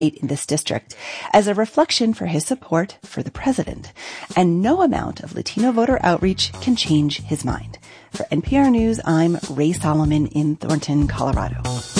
in this district as a reflection for his support for the president, and no amount of Latino voter outreach can change his mind. For NPR News, I'm Ray Solomon in Thornton, Colorado.